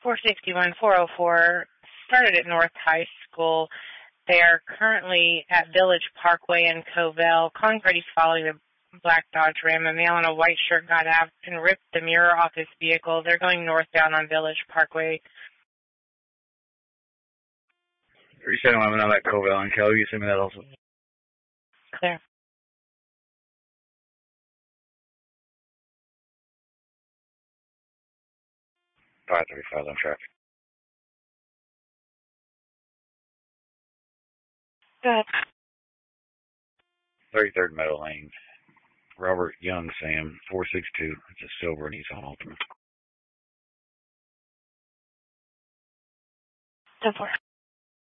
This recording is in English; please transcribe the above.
461-404 started at North High School. They are currently at Village Parkway in Covell. Calling parties following the black Dodge Ram. A male in a white shirt got out and ripped the mirror off his vehicle. They're going northbound on Village Parkway. 3711 on that Covell and Kelly. You send me that also. Clear. Five 35 on traffic. Good. 33rd Meadow Lane. Robert Young, Sam, 462. It's a silver Nissan Altima. 10-4.